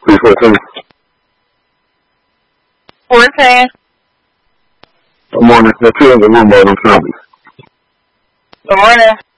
Please listen. 410. Good morning. That's it. The room by them families. Good morning.